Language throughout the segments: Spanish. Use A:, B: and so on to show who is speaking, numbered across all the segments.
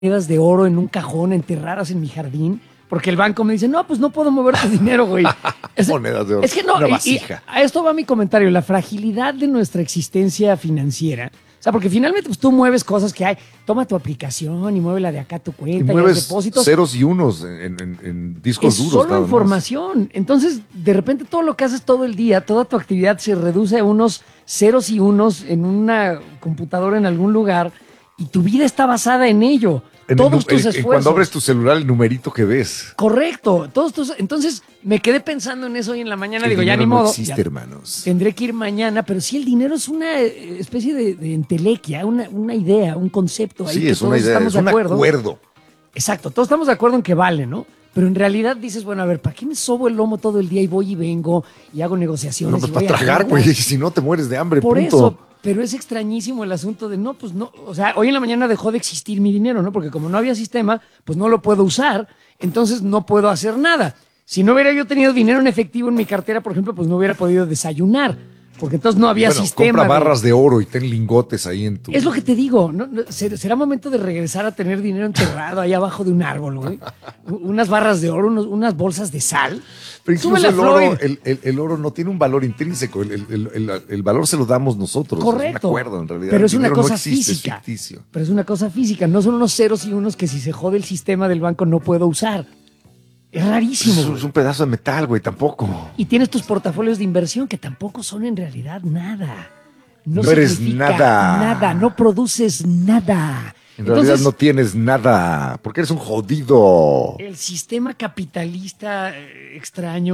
A: monedas de oro en un cajón enterradas en mi jardín, porque el banco me dice, no, pues no puedo mover tu dinero, güey.
B: Monedas de oro.
A: Es que no,
B: una vasija.
A: a esto va mi comentario, la fragilidad de nuestra existencia financiera. O sea, porque finalmente pues, tú mueves cosas que hay. Toma tu aplicación y muévela de acá a tu
B: Y
A: cuenta y,
B: mueves
A: los depósitos.
B: ceros y unos en discos
A: Es
B: duros.
A: solo
B: nada más.
A: información. Entonces, de repente todo lo que haces todo el día, toda tu actividad se reduce a unos ceros y unos en una computadora en algún lugar y tu vida está basada en ello. Todos tus esfuerzos.
B: Cuando abres tu celular, el numerito que ves.
A: Correcto. Entonces, me quedé pensando en eso hoy en la mañana.
B: El
A: Digo, ya ni
B: dinero
A: modo.
B: no existe,
A: Ya
B: hermanos.
A: tendré que ir mañana, pero sí el dinero es una especie de entelequia, una idea, un concepto ahí
B: Sí,
A: que
B: es una
A: todos
B: idea,
A: estamos
B: es un
A: de acuerdo.
B: acuerdo.
A: Exacto, todos estamos de acuerdo en que vale, ¿no? Pero en realidad dices, bueno, a ver, ¿para qué me sobo el lomo todo el día y voy y vengo y hago negociaciones?
B: No, pues
A: y
B: para
A: voy a
B: tragar,
A: juntas?
B: güey. Si no te mueres de hambre,
A: Por
B: punto.
A: eso, pero es extrañísimo el asunto de no, pues no, o sea, hoy en la mañana dejó de existir mi dinero, ¿no? Porque como no había sistema, pues no lo puedo usar, entonces no puedo hacer nada. Si no hubiera yo tenido dinero en efectivo en mi cartera, por ejemplo, pues no hubiera podido desayunar, porque entonces no había
B: Bueno,
A: sistema.
B: compra barras de oro y ten lingotes ahí en tu...
A: Es lo que te digo, será momento de regresar a tener dinero enterrado ahí abajo de un árbol, güey. Unas barras de oro, unas bolsas de sal.
B: Pero incluso
A: Súbele a
B: el oro,
A: Floyd.
B: el oro no tiene un valor intrínseco. El valor se lo damos nosotros.
A: Correcto.
B: Es un acuerdo, en realidad.
A: Pero es
B: El
A: una
B: dinero
A: cosa
B: no existe,
A: física.
B: Es ficticio.
A: Pero es una cosa física. No son unos ceros y unos que si se jode el sistema del banco no puedo usar. Es rarísimo.
B: Es un pedazo de metal, güey, tampoco.
A: Y tienes tus portafolios de inversión que tampoco son en realidad nada.
B: No eres
A: significa
B: nada.
A: Nada, no produces nada.
B: En realidad no tienes nada, porque eres un jodido.
A: El sistema capitalista extraño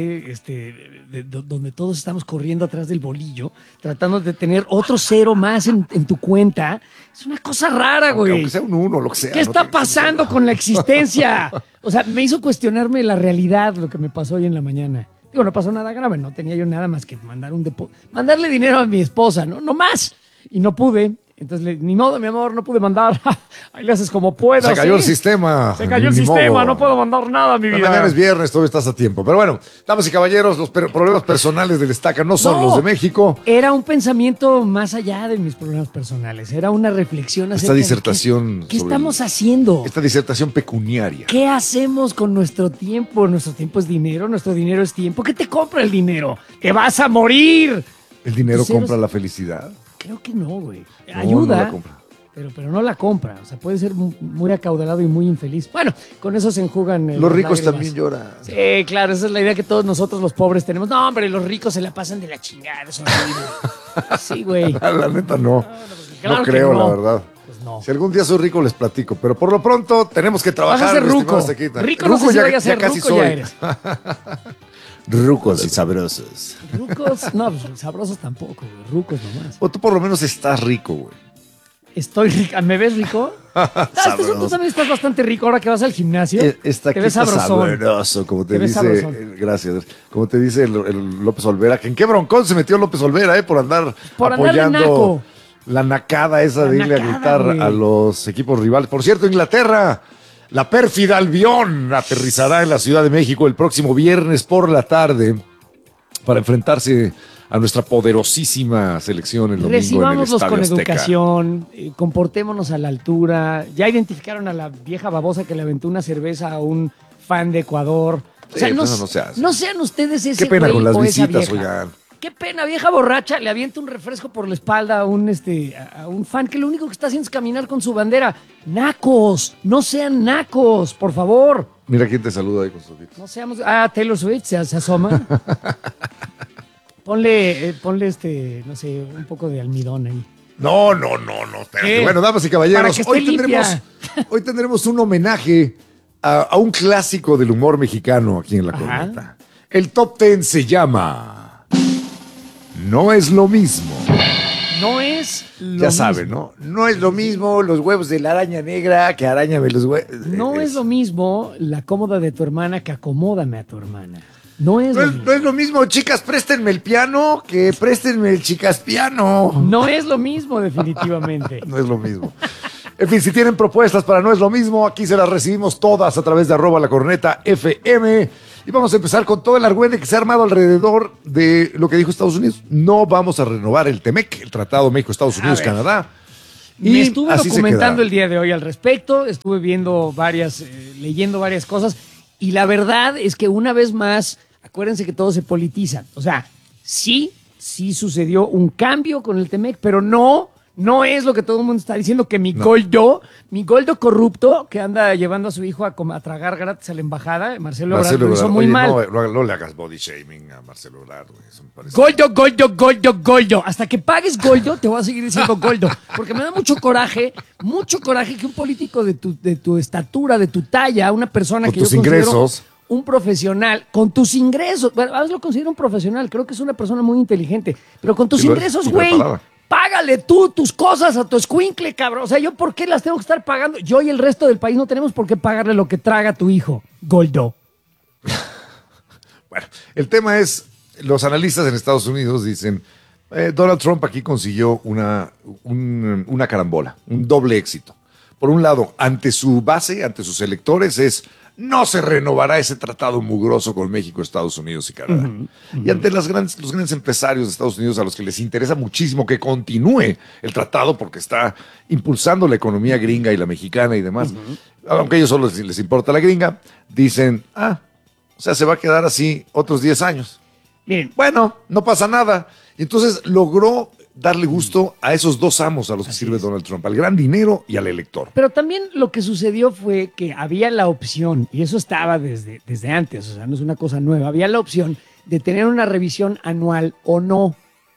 A: donde todos estamos corriendo atrás del bolillo, tratando de tener otro cero más en tu cuenta, es una cosa rara, güey.
B: Aunque sea un uno, lo que sea.
A: ¿Qué está pasando con la existencia? O sea, me hizo cuestionarme la realidad lo que me pasó hoy en la mañana. Digo, no pasó nada grave, no tenía yo nada más que mandarle dinero a mi esposa, no más. Y no pude. Entonces, ni modo, mi amor, no pude mandar. Ahí le haces como puedas.
B: Se cayó
A: ¿sí?
B: el sistema.
A: Se cayó el
B: Ni
A: sistema,
B: modo.
A: no puedo mandar nada, mi vida.
B: Mañana es viernes, todavía estás a tiempo. Pero bueno, damas y caballeros, los problemas personales del Estaca no son los de México.
A: Era un pensamiento más allá de mis problemas personales. Era una reflexión acerca
B: Esta disertación.
A: de qué
B: sobre
A: estamos haciendo.
B: Esta disertación pecuniaria.
A: ¿Qué hacemos con nuestro tiempo? Nuestro tiempo es dinero, nuestro dinero es tiempo. ¿Qué te compra el dinero? ¡Te vas a morir!
B: ¿El dinero
A: Tus ceros-
B: compra la felicidad?
A: Creo que no, güey.
B: No,
A: Ayuda.
B: no la compra.
A: Pero no la compra. O sea, puede ser muy acaudalado y muy infeliz. Bueno, con eso se enjugan.
B: Los ricos
A: lágrimas.
B: también lloran.
A: Sí, claro, esa es la idea que todos nosotros los pobres tenemos. No, hombre, los ricos se la pasan de la chingada, es horrible. Sí, güey.
B: La neta no.
A: Claro
B: No
A: que
B: creo,
A: no.
B: la verdad.
A: Pues no.
B: Si algún día soy rico, les platico. Pero por lo pronto tenemos que trabajar.
A: Vas a ser
B: mi estimado
A: ruco.
B: Sequita.
A: Rico no sé si vaya a ser,
B: casi
A: ruco
B: soy.
A: ya eres.
B: Rucos y sabrosos.
A: Rucos, no, pues, sabrosos tampoco, güey. Rucos nomás.
B: O tú por lo menos estás rico, güey.
A: Estoy rico. ¿Me ves rico? Tú también estás bastante rico ahora que vas al gimnasio.
B: Está
A: Te ves sabrosón.
B: sabroso, como te
A: Te ves
B: dice.
A: sabrosón.
B: Gracias. Como te dice el López Olvera. Que en qué broncón se metió López Olvera, por andar
A: Por andar de
B: apoyando
A: naco.
B: la nacada esa
A: La
B: de irle a
A: nacada,
B: gritar
A: güey.
B: a los equipos rivales. Por cierto, Inglaterra, la pérfida Albión aterrizará en la Ciudad de México el próximo viernes por la tarde para enfrentarse a nuestra poderosísima selección el domingo en el
A: Recibámoslos
B: Estadio
A: con
B: Azteca.
A: educación, comportémonos a la altura. Ya identificaron a la vieja babosa que le aventó una cerveza a un fan de Ecuador. O sea,
B: Sí,
A: no,
B: pues eso no se hace.
A: no sean ustedes ese
B: Qué pena
A: güey
B: con las
A: o esa
B: visitas,
A: vieja.
B: oigan.
A: Qué pena, vieja borracha, le avienta un refresco por la espalda a un fan que lo único que está haciendo es caminar con su bandera. Nacos, no sean nacos, por favor.
B: Mira quién te saluda ahí con su
A: No seamos... Ah, Taylor Swift se asoma. Ponle no sé, un poco de almidón ahí.
B: No, espérate.
A: ¿Qué?
B: Bueno, damas y
A: Para
B: caballeros,
A: que esté limpia.
B: hoy tendremos un homenaje a un clásico del humor mexicano aquí en La
A: Ajá.
B: Corneta. El top 10 se llama No es lo mismo.
A: No es lo
B: Ya
A: mismo.
B: saben, ¿no? No es lo mismo los huevos de la araña negra que arañame los huevos.
A: No es lo mismo la cómoda de tu hermana que acomódame a tu hermana. No es lo mismo.
B: No es lo mismo, chicas, préstenme el piano que préstenme el chicas piano.
A: No es lo mismo, definitivamente.
B: No es lo mismo. En fin, si tienen propuestas para No es lo mismo, aquí se las recibimos todas a través de @lacornetafm. Y vamos a empezar con todo el argüende que se ha armado alrededor de lo que dijo Estados Unidos. No vamos a renovar el TEMEC, el Tratado México-Estados Unidos-Canadá.
A: Me estuve
B: así se
A: documentando
B: quedaron.
A: el día de hoy al respecto, estuve viendo leyendo varias cosas, y la verdad es que una vez más, acuérdense que todo se politiza. O sea, sí sucedió un cambio con el Temec, pero no es lo que todo el mundo está diciendo, que mi Goldo corrupto, que anda llevando a su hijo a tragar gratis a la embajada, Marcelo Ebrard, lo hizo muy
B: Oye,
A: mal.
B: no le hagas body shaming a Marcelo Ebrard, güey. Eso me parece.
A: Goldo. Hasta que pagues Goldo, te voy a seguir diciendo Goldo. Porque me da mucho coraje que un político de tu estatura, de tu talla, una persona
B: Con
A: que yo
B: tus
A: considero
B: ingresos.
A: un profesional, con tus ingresos, bueno, a veces lo considero un profesional, creo que es una persona muy inteligente, pero con tus
B: Sí, lo es,
A: ingresos,
B: y
A: güey,
B: preparada.
A: págale tú tus cosas a tu escuincle, cabrón. O sea, ¿yo por qué las tengo que estar pagando? Yo y el resto del país no tenemos por qué pagarle lo que traga tu hijo, Goldo.
B: Bueno, el tema es, los analistas en Estados Unidos dicen, Donald Trump aquí consiguió una carambola, un doble éxito. Por un lado, ante su base, ante sus electores, no se renovará ese tratado mugroso con México, Estados Unidos y Canadá. Y ante los grandes empresarios de Estados Unidos, a los que les interesa muchísimo que continúe el tratado porque está impulsando la economía gringa y la mexicana y demás, aunque a ellos solo les importa la gringa, dicen, o sea, se va a quedar así otros 10 años.
A: Miren,
B: Bueno, no pasa nada. Entonces logró darle gusto a esos dos amos a los que sirve Donald Trump, al gran dinero y al elector.
A: pero también lo que sucedió fue que había la opción, y eso estaba desde antes, o sea, no es una cosa nueva, había la opción de tener una revisión anual o no,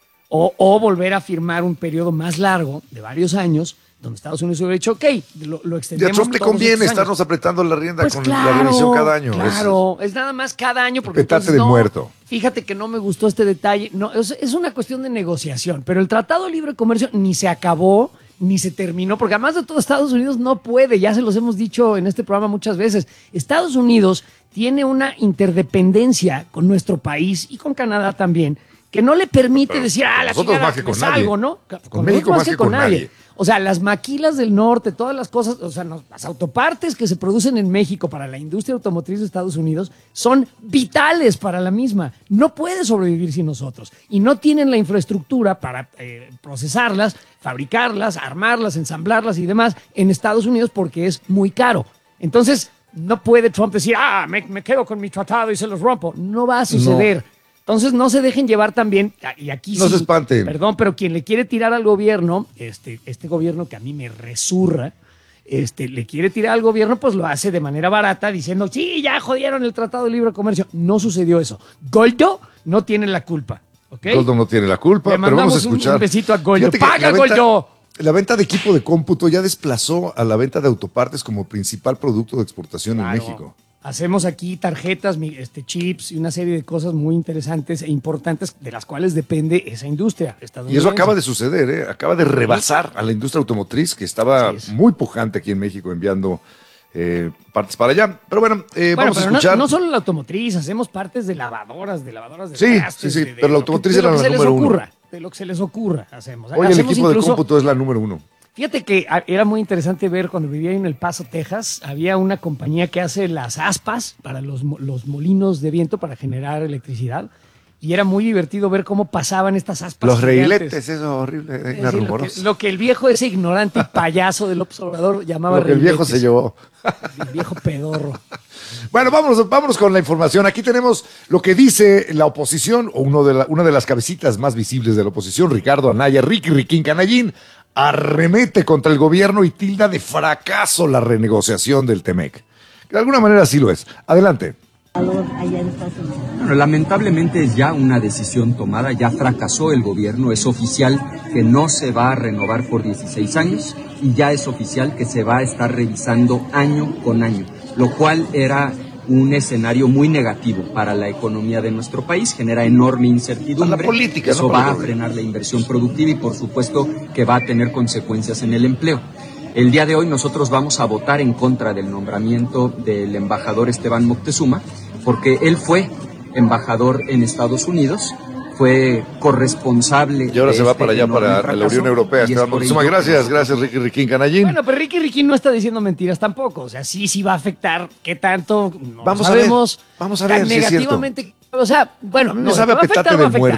A: o volver a firmar un periodo más largo, de varios años, donde Estados Unidos hubiera dicho, ok, lo
B: Y a
A: extendemos.
B: Trump le
A: todos
B: conviene
A: estos años.
B: estarnos apretando la rienda
A: Pues
B: con
A: claro,
B: la revisión cada año.
A: Claro, es nada más cada año. Porque
B: Petate
A: entonces,
B: de
A: no,
B: muerto.
A: Fíjate que no me gustó este detalle. No, es una cuestión de negociación, pero el Tratado de Libre Comercio ni se acabó, ni se terminó, porque además de todo Estados Unidos no puede, ya se los hemos dicho en este programa muchas veces, Estados Unidos tiene una interdependencia con nuestro país y con Canadá también, que no le permite
B: Pero
A: decir, la
B: nosotros
A: chingada,
B: más que
A: me
B: con
A: salgo,
B: nadie.
A: ¿no?
B: Con México más que con nadie.
A: O sea, las maquilas del norte, todas las cosas, o sea, las autopartes que se producen en México para la industria automotriz de Estados Unidos son vitales para la misma. No puede sobrevivir sin nosotros. Y no tienen la infraestructura para procesarlas, fabricarlas, armarlas, ensamblarlas y demás en Estados Unidos porque es muy caro. Entonces, no puede Trump decir, me quedo con mi tratado y se los rompo. No va a suceder. No. Entonces no se dejen llevar también, y aquí
B: no
A: sí,
B: se espanten.
A: Perdón, pero quien le quiere tirar al gobierno, este gobierno que a mí me resurra, le quiere tirar al gobierno, pues lo hace de manera barata, diciendo, sí, ya jodieron el Tratado de Libre Comercio. No sucedió eso. Goldo no tiene la culpa, ¿ok?
B: Goldo no tiene la culpa,
A: Le
B: pero vamos a
A: mandamos
B: escuchar.
A: un besito a Goldo.
B: Fíjate que
A: ¡Paga, Goldo!
B: La venta de equipo de cómputo ya desplazó a la venta de autopartes como principal producto de exportación en México.
A: Hacemos aquí tarjetas, chips y una serie de cosas muy interesantes e importantes de las cuales depende esa industria estadounidense.
B: Y eso acaba de suceder, acaba de rebasar a la industria automotriz que estaba muy pujante aquí en México enviando partes para allá. Pero bueno, vamos a escuchar.
A: No solo la automotriz, hacemos partes de lavadoras de
B: Sí,
A: trastes,
B: sí, pero la automotriz era la número uno.
A: De lo que se les ocurra, hacemos.
B: Hoy el
A: Hacemos
B: equipo de
A: incluso,
B: cómputo es la número uno.
A: Fíjate que era muy interesante ver cuando vivía en El Paso, Texas, había una compañía que hace las aspas para los molinos de viento para generar electricidad. Y era muy divertido ver cómo pasaban estas aspas.
B: Los
A: gigantes.
B: reiletes, eso horrible, una rumorosa.
A: Lo que el viejo ese ignorante y payaso del observador llamaba
B: Lo que el viejo se llevó.
A: El viejo pedorro.
B: Bueno, vámonos con la información. Aquí tenemos lo que dice la oposición, o una de las cabecitas más visibles de la oposición, Ricardo Anaya, Riquín Canallín, arremete contra el gobierno y tilda de fracaso la renegociación del Temec. Que de alguna manera sí lo es. Adelante.
C: Bueno, lamentablemente es ya una decisión tomada, ya fracasó el gobierno, es oficial que no se va a renovar por 16 años y ya es oficial que se va a estar revisando año con año, lo cual era un escenario muy negativo para la economía de nuestro país, genera enorme incertidumbre.
B: Para la política,
C: eso
B: ¿no?
C: va a frenar la inversión productiva y por supuesto que va a tener consecuencias en el empleo. El día de hoy nosotros vamos a votar en contra del nombramiento del embajador Esteban Moctezuma, porque él fue embajador en Estados Unidos, fue corresponsable.
B: Y ahora se va para allá, para la Unión Europea. Esteban Moctezuma. Gracias, Riquín Canallín.
A: Bueno, pero Riquín no está diciendo mentiras tampoco. O sea, sí va a afectar. ¿Qué tanto? No
B: Vamos
A: sabemos.
B: vamos a ver si es
A: negativamente. O sea, bueno,
B: no sabe a petate de muerto.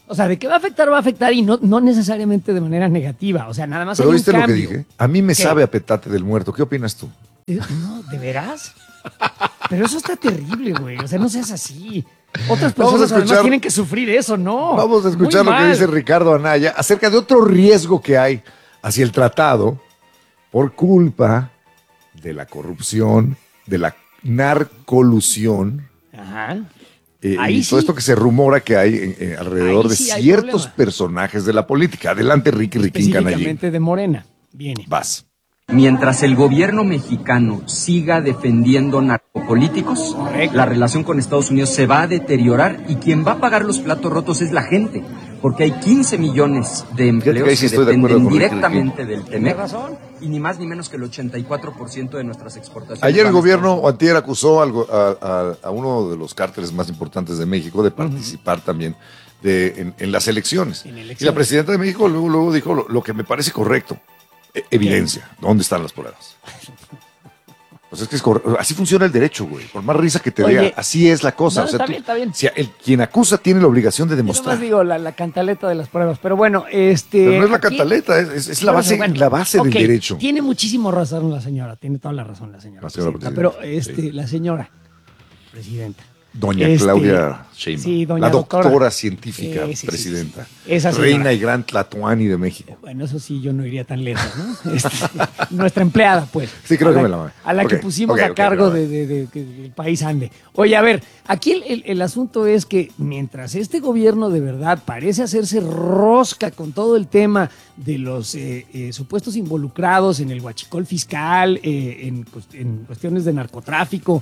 A: O sea, de que va a afectar y no necesariamente de manera negativa. O sea, nada más
B: ¿Pero
A: hay un
B: viste lo que
A: cambio.
B: dije? A mí me
A: ¿Qué?
B: sabe a petate del muerto. ¿Qué opinas tú?
A: No, ¿de veras? Pero eso está terrible, güey. O sea, no seas así. Otras
B: Vamos a
A: personas además
B: escuchar-
A: tienen que sufrir eso, ¿no?
B: Vamos a escuchar
A: Muy
B: lo que
A: mal.
B: dice Ricardo Anaya acerca de otro riesgo que hay hacia el tratado por culpa de la corrupción, de la narcolusión,
A: Ajá.
B: y
A: Ahí
B: todo
A: sí.
B: esto que se rumora que hay alrededor
A: Ahí
B: de
A: sí hay
B: ciertos
A: problema.
B: personajes de la política. Adelante, Ricky Riquín Canallín.
A: Específicamente de Morena. Viene.
B: Vas.
C: Mientras el gobierno mexicano siga defendiendo narcopolíticos,
A: Correcto.
C: la relación con Estados Unidos se va a deteriorar y quien va a pagar los platos rotos es la gente, porque hay 15 millones de
B: que ahí
C: empleos
B: sí
C: que
B: estoy de acuerdo
C: dependen
B: con Ricky
C: directamente del
A: Tiene
C: TEMEC
A: razón.
C: y ni más ni menos que el 84% de nuestras exportaciones.
B: Ayer el
C: van a
B: gobierno
C: Estados
B: o antier acusó a uno de los cárteles más importantes de México de participar también en las elecciones.
A: En elecciones.
B: Y la presidenta de México luego dijo lo que me parece correcto. Evidencia. ¿Dónde están las pruebas? Pues es que así funciona el derecho, güey. Por más risa que te
A: Oye,
B: vea, así es la cosa.
A: no,
B: O sea,
A: está bien, está bien.
B: Si quien acusa tiene la obligación de
A: Yo
B: demostrar.
A: nomás digo la cantaleta de las pruebas. Pero bueno,
B: Pero no es la
A: aquí-
B: cantaleta, es la
A: Bueno,
B: base,
A: bueno,
B: la base
A: ok,
B: del derecho.
A: Tiene muchísimo razón la señora, tiene toda la razón la señora.
B: La señora
A: presidenta,
B: presidenta,
A: pero la señora presidenta.
B: Doña
A: Este,
B: Claudia Sheinbaum,
A: sí, doña
B: la doctora
A: doctora.
B: científica
A: Sí,
B: presidenta,
A: sí. Esa señora.
B: reina y gran Tlatoani de México.
A: Bueno, eso sí, yo no iría tan lejos, ¿no? nuestra empleada, pues.
B: Sí, creo
A: A
B: que
A: la-
B: me la mamé.
A: A la
B: Ok,
A: que pusimos
B: ok,
A: a
B: ok,
A: cargo
B: ok.
A: de que el país ande. Oye, a ver, aquí el asunto es que mientras este gobierno de verdad parece hacerse rosca con todo el tema de los supuestos involucrados en el huachicol fiscal, en cuestiones de narcotráfico,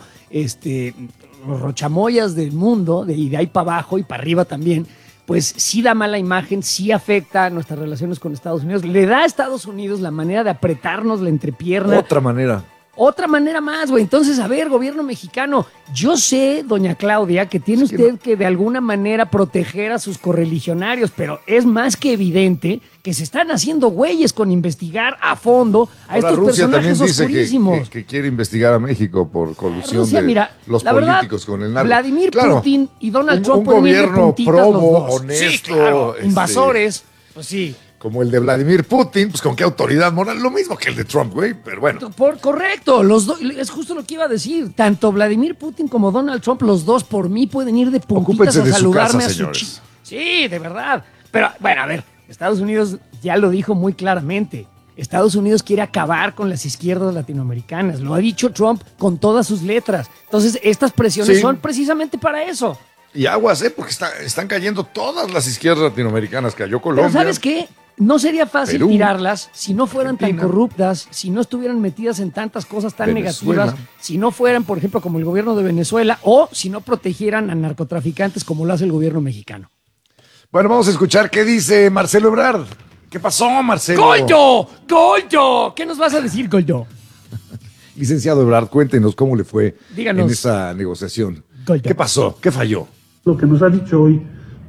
A: los rochamoyas del mundo, y de ahí para abajo y para arriba también, pues sí da mala imagen, sí afecta a nuestras relaciones con Estados Unidos, le da a Estados Unidos la manera de apretarnos la entrepierna.
B: Otra manera.
A: Otra manera más, güey. Entonces, a ver, gobierno mexicano, yo sé, doña Claudia, que tiene
B: que
A: usted que de alguna manera proteger a sus correligionarios, pero es más que evidente que se están haciendo güeyes con investigar a fondo a
B: Ahora
A: estos
B: Rusia también
A: personajes
B: dice
A: oscurísimos.
B: que quiere investigar a México por colusión
A: Rusia,
B: de
A: mira,
B: los
A: la verdad,
B: políticos con el narco.
A: Vladimir
B: Claro,
A: Putin y Donald
B: un
A: Trump pueden ir de
B: gobierno
A: puntitas los
B: probo,
A: dos.
B: honesto,
A: Sí, claro, invasores, pues sí.
B: como el de Vladimir Putin, pues con qué autoridad moral, lo mismo que el de Trump, güey, pero bueno.
A: Correcto, los dos, es justo lo que iba a decir. Tanto Vladimir Putin como Donald Trump, los dos por mí pueden ir de puntitas
B: Ocúpense
A: a
B: de su
A: saludarme
B: casa,
A: a su
B: señores.
A: Sí, de verdad. Pero bueno, a ver, Estados Unidos ya lo dijo muy claramente. Estados Unidos quiere acabar con las izquierdas latinoamericanas. Lo ha dicho Trump con todas sus letras. Entonces, estas presiones
B: Sí.
A: son precisamente para eso.
B: Y aguas, porque están cayendo todas las izquierdas latinoamericanas. Cayó Colombia.
A: Pero ¿sabes qué? No sería fácil
B: Perú,
A: tirarlas si no fueran
B: Argentina,
A: tan corruptas, si no estuvieran metidas en tantas cosas tan
B: Venezuela.
A: negativas, si no fueran, por ejemplo, como el gobierno de Venezuela, o si no protegieran a narcotraficantes como lo hace el gobierno mexicano.
B: Bueno, vamos a escuchar qué dice Marcelo Ebrard. ¿Qué pasó, Marcelo?
A: ¡Goldo! ¡Goldo! ¿Qué nos vas a decir, Goldo?
B: Licenciado Ebrard, cuéntenos cómo le fue
A: Díganos.
B: en esa negociación.
A: Goldo.
B: ¿Qué pasó? ¿Qué falló?
D: Lo que nos ha dicho hoy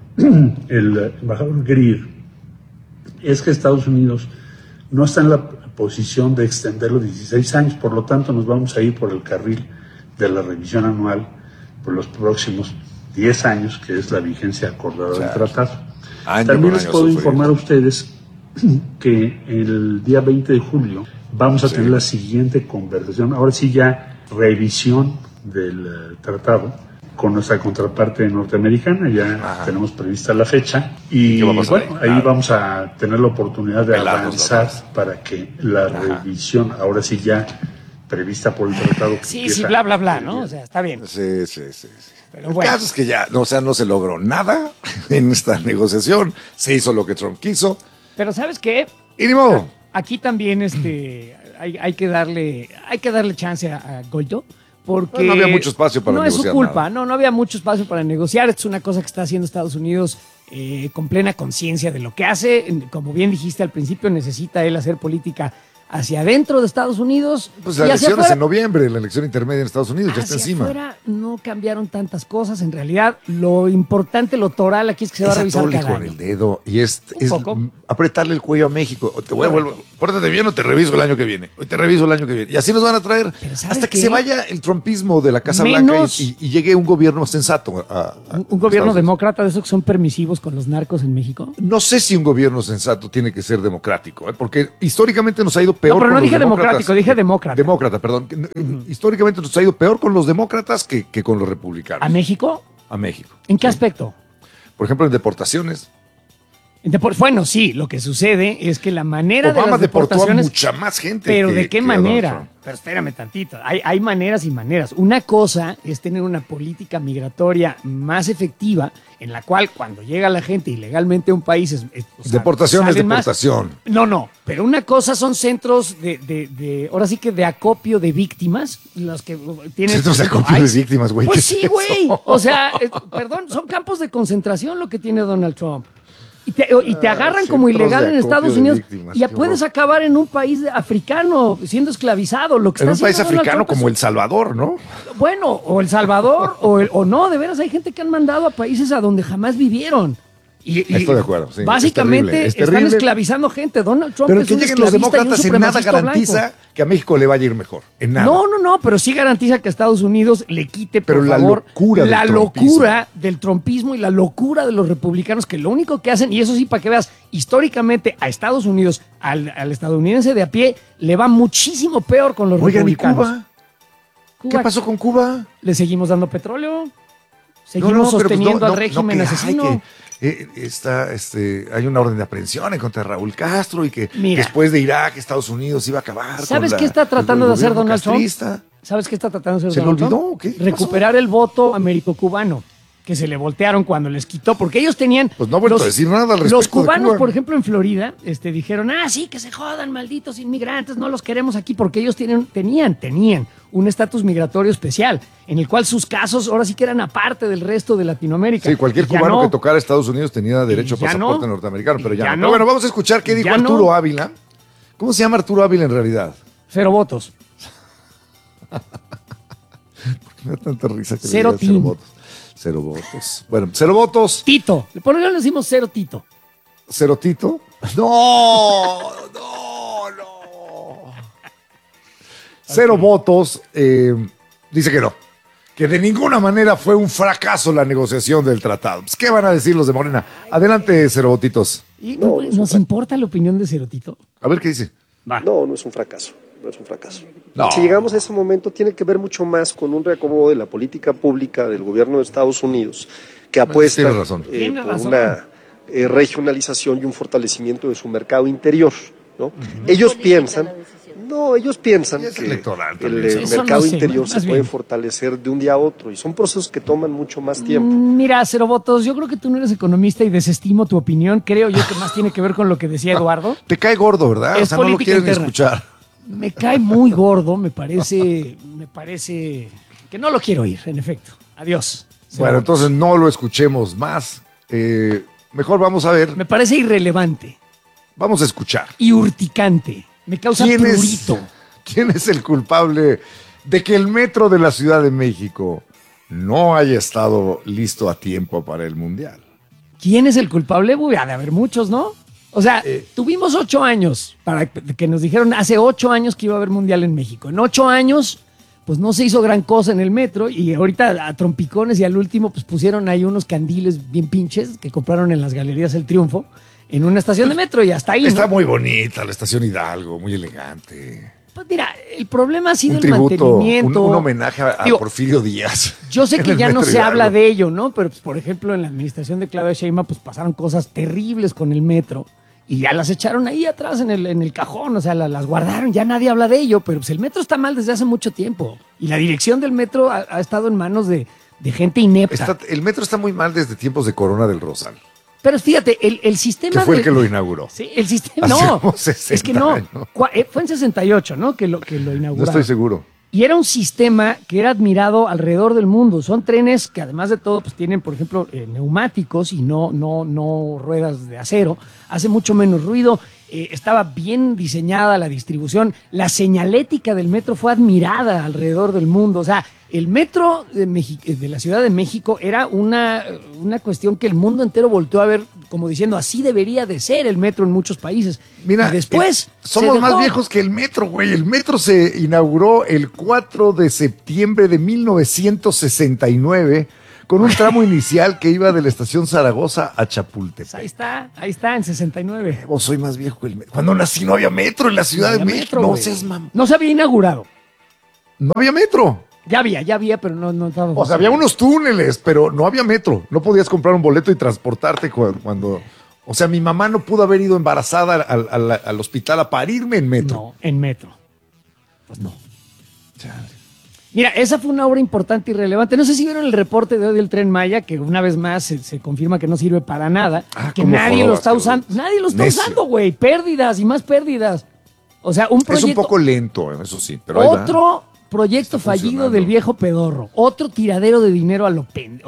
D: el embajador Greer es que Estados Unidos no está en la posición de extenderlo 16 años, por lo tanto nos vamos a ir por el carril de la revisión anual por los próximos 10 años, que es la vigencia acordada del tratado.
B: Año
D: También
B: con
D: les
B: año
D: puedo
B: sufrir.
D: informar a ustedes que el día 20 de julio vamos a tener la siguiente conversación, ahora sí ya revisión del tratado con nuestra contraparte norteamericana, ya tenemos prevista la fecha y
B: ¿Qué va a pasar
D: bueno,
B: ahí?
D: ahí vamos a tener la oportunidad de
B: Pelar los
D: avanzar
B: datos.
D: para que la revisión, ahora sí ya prevista por el tratado. que
A: Sí,
D: empieza
A: sí, bla, bla, bla,
D: el
A: ¿no?
D: día-
A: O sea, está bien.
B: Sí.
A: Pero
B: El
A: bueno.
B: caso es que ya, no se logró nada en esta negociación. Se hizo lo que Trump quiso.
A: Pero ¿sabes qué?
B: Y ni modo.
A: Aquí también hay que darle chance a Goldo. Porque
B: No había mucho espacio para
A: no es su
B: negociar
A: culpa,
B: nada.
A: no había mucho espacio para negociar. Esto es una cosa que está haciendo Estados Unidos con plena conciencia de lo que hace. Como bien dijiste al principio, necesita él hacer política hacia adentro de Estados Unidos.
B: Pues
A: y
B: la
A: hacia
B: elección es
A: afuera.
B: en noviembre, la elección intermedia en Estados Unidos, ya está
A: Hacia
B: encima.
A: afuera no cambiaron tantas cosas. En realidad, lo importante, lo toral aquí es que se va a
B: Es
A: revisar
B: atorle
A: cada
B: con
A: año.
B: el dedo y es
A: poco.
B: apretarle el cuello a México. Te voy a volver, pórtate bien o te reviso el año que viene. Hoy te reviso el año que viene. Y así nos van a traer
A: Pero ¿sabes
B: hasta que
A: qué?
B: se vaya el trumpismo de la Casa
A: Menos-
B: Blanca y llegue un gobierno sensato.
A: Un gobierno
B: Estados Unidos.
A: demócrata de esos que son permisivos con los narcos en México.
B: No sé si un gobierno sensato tiene que ser democrático, porque históricamente nos ha ido peor
A: No, pero
B: con
A: no
B: los
A: dije
B: demócratas.
A: democrático, dije demócrata.
B: Demócrata, perdón. Históricamente nos ha ido peor con los demócratas que con los republicanos.
A: ¿A México?
B: A México.
A: ¿En qué aspecto?
B: Por ejemplo, en deportaciones.
A: Bueno, sí, lo que sucede es que la manera de
B: Obama
A: las
B: deportó a
A: deportaciones...
B: mucha más gente.
A: Pero
B: que-
A: ¿de qué
B: que Donald
A: manera?
B: Trump.
A: Pero espérame tantito. Hay maneras y maneras. Una cosa es tener una política migratoria más efectiva en la cual cuando llega la gente ilegalmente a un país... o sea,
B: Deportación es
A: salen más.
B: deportación.
A: No. Pero una cosa son centros ahora sí que de acopio de víctimas, los que tienen...
B: Centros de acopio
A: Ay,
B: de víctimas, güey.
A: Pues
B: ¿qué
A: sí,
B: es
A: güey.
B: eso?
A: O sea, perdón, son campos de concentración lo que tiene Donald Trump. Y te agarran como
B: centros
A: ilegal
B: de
A: en
B: acopio
A: Estados
B: de
A: Unidos
B: víctimas,
A: y ya
B: qué
A: puedes
B: horror.
A: acabar en un país africano siendo esclavizado. Lo que
B: En
A: está
B: un país
A: haciendo Donald
B: africano
A: Trump es-
B: como El Salvador, ¿no?
A: Bueno, o El Salvador, o no, de veras hay gente que han mandado a países a donde jamás vivieron. Y
B: Estoy de acuerdo, sí,
A: básicamente
B: es
A: están
B: terrible.
A: esclavizando gente. Donald Trump
B: Pero
A: es
B: que
A: un
B: lleguen los
A: esclavista y un
B: demócratas en nada
A: supremacista
B: garantiza
A: blanco.
B: que a México le vaya a ir mejor. En nada.
A: No, pero sí garantiza que a Estados Unidos le quite, por
B: Pero la
A: favor,
B: locura del
A: la
B: trumpismo.
A: locura del trumpismo y la locura de los republicanos, que lo único que hacen, y eso sí, para que veas, históricamente a Estados Unidos, al estadounidense de a pie, le va muchísimo peor con los
B: Oigan, ¿y
A: republicanos.
B: Cuba? ¿Qué pasó con Cuba?
A: ¿Le seguimos dando petróleo? ¿Seguimos
B: pero pues
A: sosteniendo al
B: no,
A: régimen
B: que
A: asesino?
B: hay hay una orden de aprehensión en contra de Raúl Castro y que
A: Mira.
B: después de Irak, Estados Unidos iba a acabar.
A: ¿Sabes
B: con
A: qué está tratando
B: el
A: de hacer
B: gobierno
A: Donald Trump?
B: castrista.
A: ¿Sabes qué está tratando de hacer
B: ¿Se le
A: Donald
B: olvidó
A: Trump?
B: o qué? ¿Qué
A: Recuperar el voto américo-cubano, que se le voltearon cuando les quitó, porque ellos tenían...
B: Pues no ha vuelto a decir nada al respecto
A: Los
B: de
A: cubanos,
B: Cuba.
A: por ejemplo, en Florida, dijeron, sí, que se jodan, malditos inmigrantes, no los queremos aquí, porque ellos tenían un estatus migratorio especial, en el cual sus casos ahora sí que eran aparte del resto de Latinoamérica.
B: Sí, cualquier
A: Y ya
B: cubano
A: no.
B: que tocara a Estados Unidos tenía derecho a
A: ya
B: pasaporte
A: no.
B: norteamericano, pero ya,
A: Ya
B: no.
A: no.
B: Pero bueno, vamos a escuchar qué dijo
A: Ya no.
B: Arturo Ávila. ¿Cómo se llama Arturo Ávila en realidad?
A: 0 votos.
B: Me da tanta risa que le
A: Cero
B: digan cero
A: team.
B: votos. 0 votos. Bueno, 0 votos.
A: Tito. Por eso le decimos 0 Tito.
B: 0 Tito. No. 0 votos. Dice que no. Que de ninguna manera fue un fracaso la negociación del tratado. Pues, ¿qué van a decir los de Morena? Adelante, 0 votitos.
A: Y ¿nos importa la opinión de 0 Tito?
B: A ver qué dice.
E: No, no es un fracaso. No es un fracaso.
B: No.
E: Si llegamos a ese momento, tiene que ver mucho más con un reacomodo de la política pública del gobierno de Estados Unidos, que apuesta
B: Tiene razón.
A: Tiene
E: por
A: razón.
E: una regionalización y un fortalecimiento de su mercado interior, ¿no? Ellos piensan
B: Y es
E: que
B: electoral
E: el
B: también,
A: eso
E: mercado
A: no sé,
E: interior
A: más
E: se puede
A: bien.
E: fortalecer de un día a otro y son procesos que toman mucho más tiempo.
A: Mira, 0 votos, yo creo que tú no eres economista y desestimo tu opinión. Creo yo que más tiene que ver con lo que decía Eduardo.
B: Te cae gordo, ¿verdad?
A: Es
B: O sea, no lo
A: política
B: quieren
A: interna.
B: escuchar.
A: Me cae muy gordo, me parece que no lo quiero oír, en efecto. Adiós. 0
B: Bueno,
A: votos.
B: entonces no lo escuchemos más. Mejor vamos a ver.
A: Me parece irrelevante
B: Vamos a escuchar.
A: y urticante. Me causa prurito.
B: ¿Quién es el culpable de que el metro de la Ciudad de México no haya estado listo a tiempo para el Mundial?
A: ¿Quién es el culpable? Uy, ha de haber muchos, ¿no? O sea, tuvimos 8 años para que nos dijeron hace 8 años que iba a haber mundial en México. En 8 años, pues no se hizo gran cosa en el metro y ahorita a trompicones y al último, pues pusieron ahí unos candiles bien pinches que compraron en las Galerías El Triunfo en una estación de metro y hasta ahí.
B: Está
A: ¿no?
B: muy bonita la estación Hidalgo, muy elegante.
A: Pues mira, el problema ha sido
B: Un
A: el
B: tributo,
A: mantenimiento.
B: un homenaje a
A: Digo,
B: Porfirio Díaz.
A: Yo sé
B: en
A: que
B: el
A: ya no
B: metro
A: se
B: Hidalgo.
A: habla de ello, ¿no? Pero, pues, por ejemplo, en la administración de Claudia Sheinbaum, pues pasaron cosas terribles con el metro y ya las echaron ahí atrás en el cajón, o sea, las guardaron, ya nadie habla de ello, pero pues el metro está mal desde hace mucho tiempo y la dirección del metro ha estado en manos de gente inepta.
B: El metro está muy mal desde tiempos de Corona del Rosal,
A: Pero fíjate, el sistema...
B: que fue el
A: del-
B: que lo inauguró.
A: Sí, el sistema...
B: Hace
A: No,
B: como 60
A: es que no.
B: años.
A: Fue en 68, ¿no? Que lo
B: No
A: inauguraron.
B: estoy seguro.
A: Y era un sistema que era admirado alrededor del mundo. Son trenes que además de todo pues tienen, por ejemplo, neumáticos y no ruedas de acero. Hace mucho menos ruido. estaba bien diseñada la distribución, la señalética del metro fue admirada alrededor del mundo. O sea, el metro de la Ciudad de México era una cuestión que el mundo entero volteó a ver como diciendo, así debería de ser el metro en muchos países.
B: Mira,
A: y después
B: somos más viejos que el metro, güey. El metro se inauguró el 4 de septiembre de 1969 con un tramo inicial que iba de la estación Zaragoza a Chapultepec.
A: Ahí está, en 69.
B: Vos soy más viejo que el metro. Cuando nací no había metro en la Ciudad de México. No seas mamá.
A: No se había inaugurado.
B: No había metro.
A: Ya había, pero no estaba.
B: O sea, había unos túneles, pero no había metro. No podías comprar un boleto y transportarte cuando... O sea, mi mamá no pudo haber ido embarazada al hospital a parirme en metro.
A: No, en metro. Pues no. Chale. Mira, esa fue una obra importante y relevante. No sé si vieron el reporte de hoy del Tren Maya, que una vez más se confirma que no sirve para nada, que nadie lo está usando. Nadie lo está usando, güey. Pérdidas y más pérdidas. O sea, un proyecto...
B: Es un poco lento, eso sí, pero
A: otro proyecto fallido del viejo pedorro. Otro tiradero de dinero a lo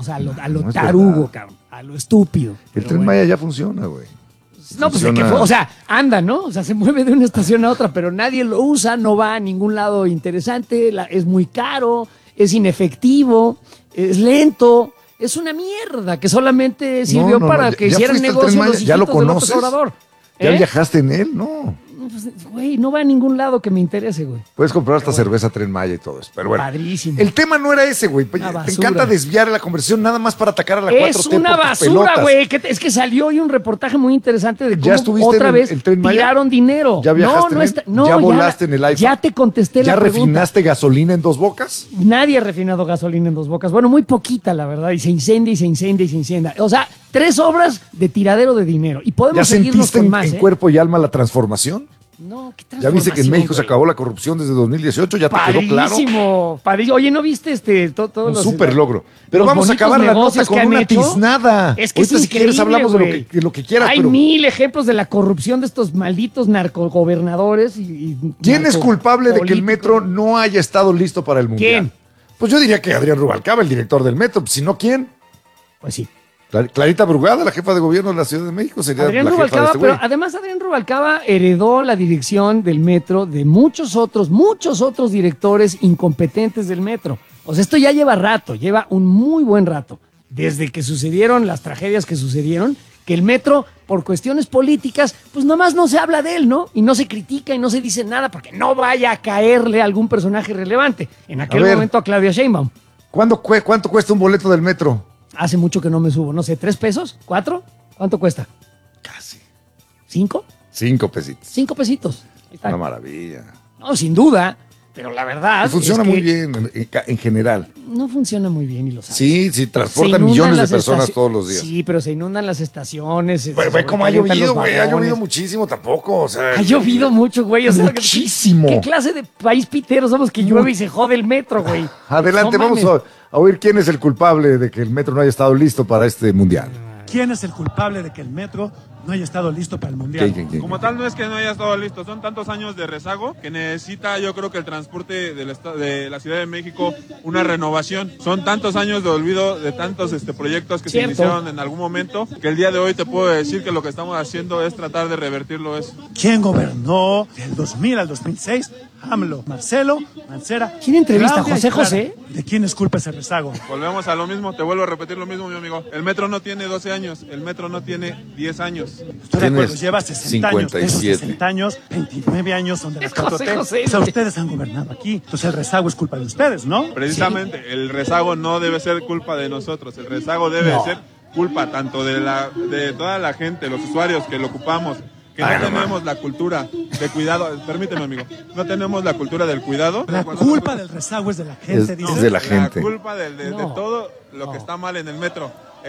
A: tarugo, cabrón. A lo estúpido.
B: El Tren Maya ya funciona, güey.
A: No, pues anda, ¿no? O sea, se mueve de una estación a otra, pero nadie lo usa, no va a ningún lado interesante, es muy caro, es inefectivo, es lento, es una mierda que solamente sirvió para que hicieran negocio los
B: ¿Ya lo conoces?
A: López Obrador.
B: ¿Ya viajaste en él? No.
A: Pues, güey, no va a ningún lado que me interese, güey.
B: Puedes comprar hasta cerveza Tren Maya y todo eso. Pero bueno,
A: padrísimo.
B: El tema no era ese, güey. Te encanta desviar la conversación nada más para atacar a la 4T.
A: Es una basura, güey. Es que salió hoy un reportaje muy interesante de cómo otra vez tiraron dinero.
B: ¿Ya viajaste ¿Ya volaste en el iPhone?
A: Ya te contesté la pregunta.
B: ¿Ya refinaste gasolina en Dos Bocas?
A: Nadie ha refinado gasolina en Dos Bocas. Bueno, muy poquita, la verdad. Y se incendia y se incendia y se incendia. O sea, 3 obras de tiradero de dinero. Y podemos seguirnos con más.
B: ¿Ya sentiste en cuerpo y alma la transformación?
A: No, ¿qué transformación?
B: ¿Ya viste que en México se acabó la corrupción desde 2018? ¿Ya te quedó claro?
A: Padrísimo. Oye, ¿no viste todo
B: un súper logro. Pero vamos a acabar la nota con una tiznada.
A: Es que
B: ahorita, si quieres, hablamos de lo que quieras.
A: Hay 1000 ejemplos de la corrupción de estos malditos narcogobernadores.
B: ¿Quién es culpable de que el metro no haya estado listo para el Mundial?
A: ¿Quién?
B: Pues yo diría que Adrián Rubalcaba, el director del metro. Si no, ¿quién?
A: Pues sí.
B: Clarita Brugada, la jefa de gobierno de la Ciudad de México, sería
A: Adrián
B: la
A: Rubalcaba,
B: jefa de este güey.
A: pero además Adrián Rubalcaba heredó la dirección del metro de muchos otros directores incompetentes del metro. O sea, esto ya lleva un muy buen rato, desde que sucedieron las tragedias que sucedieron, que el metro, por cuestiones políticas, pues nomás no se habla de él, ¿no? Y no se critica y no se dice nada porque no vaya a caerle a algún personaje relevante. En aquel momento a Claudia Sheinbaum.
B: ¿Cuánto cuesta un boleto del metro?
A: Hace mucho que no me subo, no sé, ¿3 pesos? ¿4? ¿Cuánto cuesta?
B: Casi.
A: ¿5?
B: 5 pesitos.
A: 5 pesitos. Ahí está.
B: Una maravilla.
A: No, sin duda, pero la verdad.
B: Y funciona muy bien en general.
A: No funciona muy bien y lo sabes.
B: Sí, transporta millones de personas todos los días.
A: Sí, pero se inundan las estaciones.
B: Güey, ¿cómo ha llovido, güey? Ha llovido muchísimo tampoco. O sea,
A: ha llovido mucho, güey. O sea,
B: muchísimo.
A: ¿Qué clase de país pitero somos que llueve y se jode el metro, güey?
B: Adelante, vamos a oír quién es el culpable de que el metro no haya estado listo para este mundial.
F: ¿Quién es el culpable de que el metro no haya estado listo para el mundial?
B: ¿Quién?
G: Como tal, no es que no haya estado listo, son tantos años de rezago que necesita, yo creo que el transporte de la Ciudad de México una renovación. Son tantos años de olvido de tantos proyectos que se iniciaron en algún momento, que el día de hoy te puedo decir que lo que estamos haciendo es tratar de revertirlo eso.
F: ¿Quién gobernó del 2000 al 2006? AMLO, Marcelo, Mancera.
A: ¿Quién entrevista?
F: Claudia
A: ¿José?
F: ¿De quién es culpa ese rezago?
G: Volvemos a lo mismo, te vuelvo a repetir lo mismo, mi amigo. El metro no tiene 12 años, el metro no tiene 10 años.
F: Estoy de acuerdo, lleva 60 años.
B: 57.
F: 60 años, 29 años son de la 4T.
A: José.
F: O sea, ustedes han gobernado aquí. Entonces el rezago es culpa de ustedes, ¿no?
G: Precisamente, el rezago no debe ser culpa de nosotros, el rezago debe ser culpa tanto de toda la gente, los usuarios que lo ocupamos, que no tenemos la cultura de cuidado. Permíteme, amigo, no tenemos la cultura del cuidado.
F: La culpa del rezago es de la gente,
B: es de la gente.
G: La culpa de todo lo que está mal en el metro,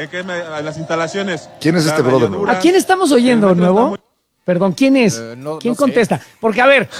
G: las instalaciones.
B: ¿Quién es este brother?
A: ¿A quién estamos oyendo, nuevo? Perdón, ¿quién es? ¿Quién contesta? Porque, a ver,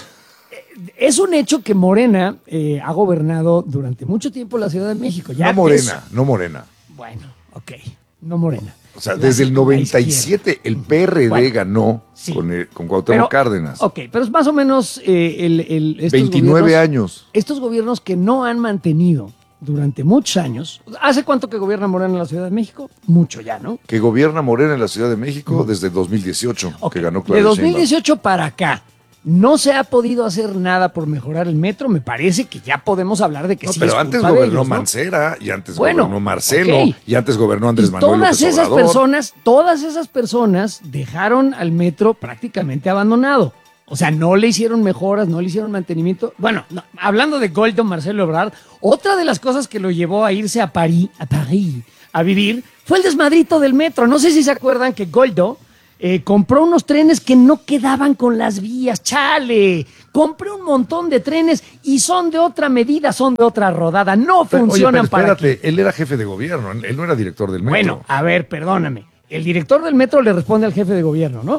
A: es un hecho que Morena ha gobernado durante mucho tiempo la Ciudad de México. Ya
B: No Morena.
A: Bueno, ok, no Morena.
B: O sea, desde el 97 el PRD ganó con Cuauhtémoc Cárdenas.
A: Ok, pero es más o menos estos
B: 29 años.
A: Estos gobiernos que no han mantenido durante muchos años. ¿Hace cuánto que gobierna Morena en la Ciudad de México? Mucho ya, ¿no?
B: Que gobierna Morena en la Ciudad de México desde 2018, que ganó Claudia
A: De
B: Sheinbaum.
A: 2018 para acá, no se ha podido hacer nada por mejorar el metro. Me parece que ya podemos hablar de que
B: No,
A: sí
B: pero
A: es
B: antes
A: culpa de
B: gobernó
A: ellos, ¿no?
B: Mancera, y antes
A: Bueno,
B: gobernó Marcelo,
A: ok.
B: y antes gobernó Andrés
A: Y
B: Manuel López Obrador.
A: todas esas personas dejaron al metro prácticamente abandonado. O sea, no le hicieron mejoras, no le hicieron mantenimiento. Bueno, no, hablando de Goldo Marcelo Ebrard, otra de las cosas que lo llevó a irse a París, a vivir, fue el desmadrito del metro. No sé si se acuerdan que Goldo compró unos trenes que no quedaban con las vías. ¡Chale! Compré un montón de trenes y son de otra medida, son de otra rodada. No funcionan
B: Oye, pero
A: para aquí.
B: espérate, él era jefe de gobierno, él no era director del metro.
A: Bueno, a ver, perdóname. El director del metro le responde al jefe de gobierno, ¿no?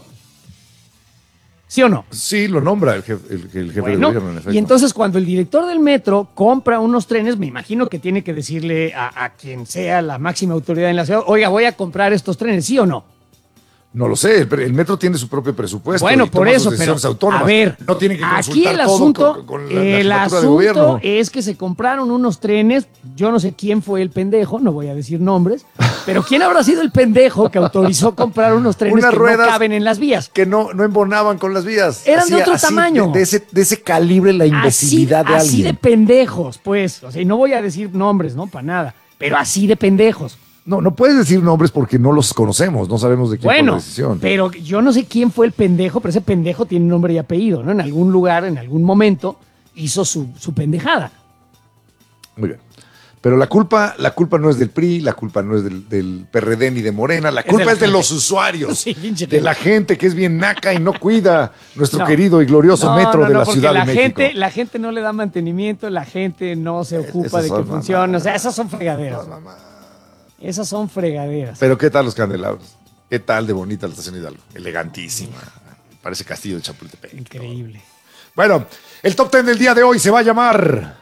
A: ¿Sí o no?
B: Sí, lo nombra el jefe de
A: Bueno,
B: gobierno, en efecto.
A: y entonces cuando el director del metro compra unos trenes, me imagino que tiene que decirle a quien sea la máxima autoridad en la ciudad, oiga, voy a comprar estos trenes, ¿sí o no?
B: No lo sé, el metro tiene su propio presupuesto.
A: Bueno,
B: y
A: por
B: toma
A: eso,
B: sus
A: pero
B: decisiones autónomas.
A: a ver,
B: no tiene que
A: aquí
B: consultar
A: el
B: todo
A: asunto,
B: con la
A: el
B: jefatura de
A: asunto
B: gobierno.
A: es que se compraron unos trenes, yo no sé quién fue el pendejo, no voy a decir nombres, pero quién habrá sido el pendejo que autorizó comprar unos trenes
B: Unas
A: que
B: ruedas
A: no caben en las vías.
B: Que no embonaban con las vías.
A: Eran de otro tamaño.
B: De ese calibre la imbecilidad de
A: así
B: alguien.
A: de pendejos, pues. O sea, y no voy a decir nombres, ¿no? Para nada. Pero así de pendejos.
B: No puedes decir nombres porque no los conocemos, no sabemos de quién fue la
A: Bueno,
B: decisión.
A: pero yo no sé quién fue el pendejo, pero ese pendejo tiene nombre y apellido, ¿no? En algún lugar, en algún momento, hizo su pendejada.
B: Muy bien. Pero la culpa no es del PRI, la culpa no es del PRD ni de Morena, la culpa es de los usuarios,
A: Sí, pinche
B: de la gente que es bien naca y no cuida nuestro
A: No.
B: querido y glorioso metro de la
A: porque
B: Ciudad de México.
A: La gente no le da mantenimiento, la gente no se ocupa
B: Esas
A: de que
B: son
A: funcione. O sea, esas son fregaderas. Esas son fregaderas.
B: Pero ¿qué tal los candelabros? ¿Qué tal de bonita la estación Hidalgo? Elegantísima. Parece castillo de Chapultepec.
A: Increíble.
B: Bueno, el top 10 del día de hoy se va a llamar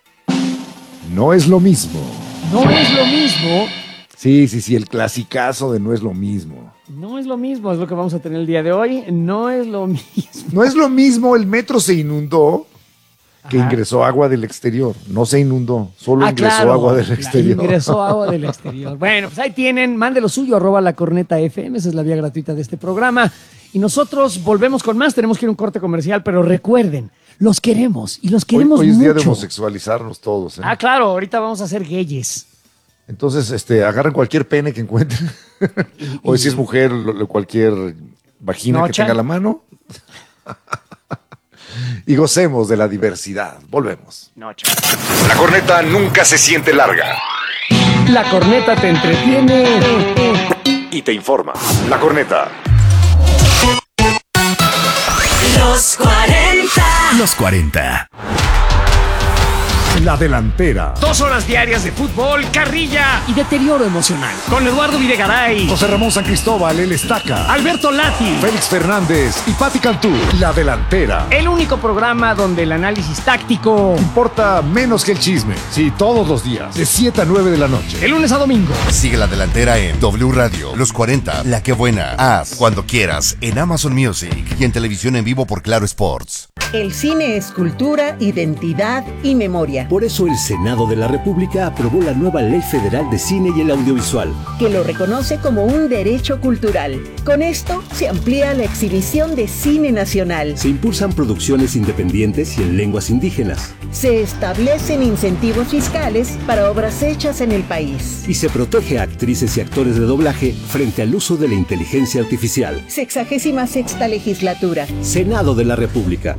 B: No es lo mismo.
A: No es lo mismo.
B: Sí, el clasicazo de No es lo mismo.
A: No es lo mismo, es lo que vamos a tener el día de hoy. No es lo mismo.
B: No es lo mismo, el metro se inundó que
A: Ajá.
B: ingresó agua del exterior. No se inundó, solo ingresó
A: claro,
B: agua del exterior.
A: Ingresó agua del exterior. Bueno, pues ahí tienen, mande lo suyo, @lacorneta.fm, esa es la vía gratuita de este programa. Y nosotros volvemos con más, tenemos que ir a un corte comercial, pero recuerden, los queremos y los queremos
B: Hoy es día de
A: mucho.
B: homosexualizarnos todos. ¿eh?
A: Ah, claro, ahorita vamos a ser gayes.
B: Entonces, agarren cualquier pene que encuentren. O si es mujer, cualquier vagina que
A: Nocha.
B: tenga a la mano. Y gocemos de la diversidad. Volvemos.
A: No, chaval.
H: La corneta nunca se siente larga.
A: La corneta te entretiene.
H: Y te informa. La corneta.
I: Los 40.
H: Los 40.
B: La delantera.
A: 2 horas diarias de fútbol, carrilla y deterioro emocional. Con Eduardo Videgaray,
B: José Ramón San Cristóbal, el Estaca.
A: Alberto Lati.
B: Félix Fernández y Pati Cantú. La delantera.
A: El único programa donde el análisis táctico,
B: Importa menos que el chisme. Sí, todos los días. De 7 a 9 de la noche.
A: de lunes a domingo.
H: Sigue la delantera en W Radio, Los 40, La Que Buena, Haz, Cuando Quieras, en Amazon Music y en televisión en vivo por Claro Sports.
J: El cine es cultura, identidad y memoria.
K: Por eso el Senado de la República aprobó la nueva Ley Federal de Cine y el Audiovisual,
J: Que lo reconoce como un derecho cultural. Con esto se amplía la exhibición de cine nacional.
K: se impulsan producciones independientes y en lenguas indígenas,
J: Se establecen incentivos fiscales para obras hechas en el país.
K: y se protege a actrices y actores de doblaje frente al uso de la inteligencia artificial.
J: 66ª legislatura.
K: Senado de la República.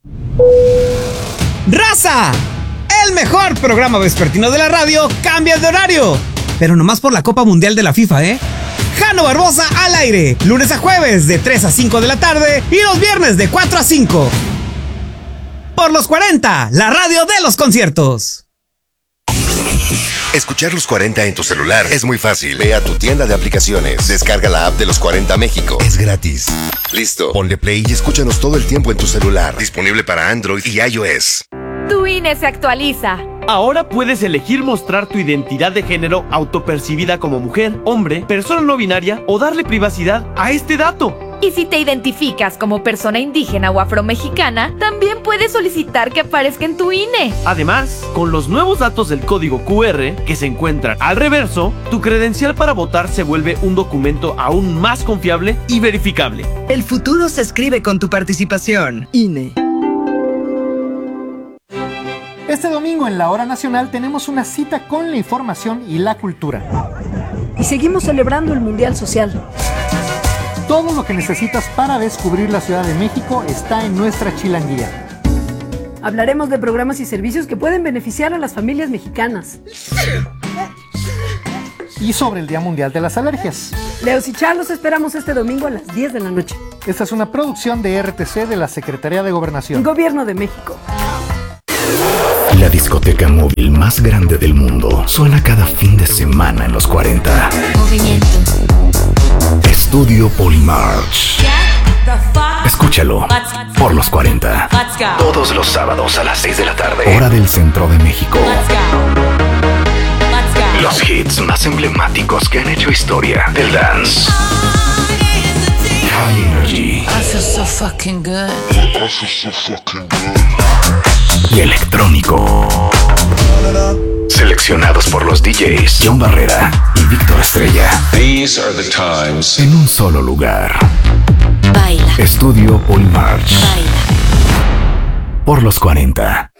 L: ¡Raza! El mejor programa vespertino de la radio cambia de horario. Pero nomás por la Copa Mundial de la FIFA, ¿eh? Jano Barbosa al aire. Lunes a jueves de 3 a 5 de la tarde y los viernes de 4 a 5. Por los 40, la radio de los conciertos.
H: Escuchar Los 40 en tu celular es muy fácil. Ve a tu tienda de aplicaciones, descarga la app de Los 40 México. Es gratis. Listo, ponle play y escúchanos todo el tiempo en tu celular. Disponible para Android y iOS.
M: Tu INE se actualiza.
N: Ahora puedes elegir mostrar tu identidad de género autopercibida como mujer, hombre, persona no binaria o darle privacidad a este dato.
M: Y si te identificas como persona indígena o afromexicana, también puedes solicitar que aparezca en tu INE.
N: Además, con los nuevos datos del código QR que se encuentran al reverso, tu credencial para votar se vuelve un documento aún más confiable y verificable.
O: El futuro se escribe con tu participación. INE.
P: Este domingo en la Hora Nacional tenemos una cita con la información y la cultura.
Q: Y seguimos celebrando el Mundial Social.
P: Todo lo que necesitas para descubrir la Ciudad de México está en nuestra chilanguía.
Q: Hablaremos de programas y servicios que pueden beneficiar a las familias mexicanas.
P: Y sobre el Día Mundial de las Alergias.
Q: Leos y Char los esperamos este domingo a las 10 de la noche.
P: Esta es una producción de RTC de la Secretaría de Gobernación.
Q: Gobierno de México.
R: La discoteca móvil más grande del mundo suena cada fin de semana en los 40.
I: Movimiento.
R: Estudio Polymarch. Escúchalo por los 40. Todos los sábados a las 6 de la tarde. Hora del Centro de México. Los hits más emblemáticos que han hecho historia del dance. High Energy.
I: I feel so fucking good.
R: Y electrónico. Seleccionados por los DJs John Barrera y Víctor Estrella.
S: These are the times.
R: En un solo lugar.
I: Baila.
R: Estudio Polymarch.
I: Baila.
R: Por los 40.